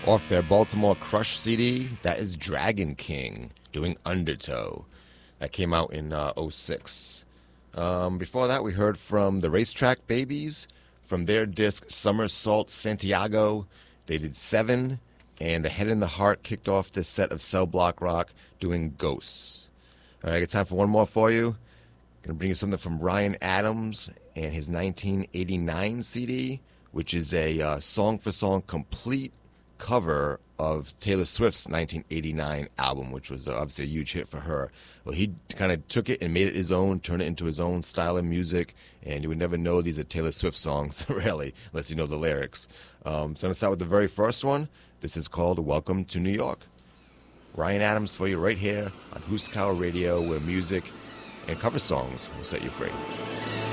Off their Baltimore Crush CD, that is Dragon King doing Undertow. That came out in '06. Before that, we heard from the Racetrack Babies from their disc Somersault Santiago. They did Seven, and The Head and the Heart kicked off this set of Cell Block Rock doing Ghosts. All right, I got time for one more for you. Going to bring you something from Ryan Adams and his 1989 CD, which is a song-for-song complete cover of Taylor Swift's 1989 album, which was obviously a huge hit for her. Well, he kind of took it and made it his own, turned it into his own style of music, and you would never know these are Taylor Swift songs, really, unless you know the lyrics. So I'm going to start with the very first one. This is called Welcome to New York. Ryan Adams for you right here on Huskow Radio, where music and cover songs will set you free.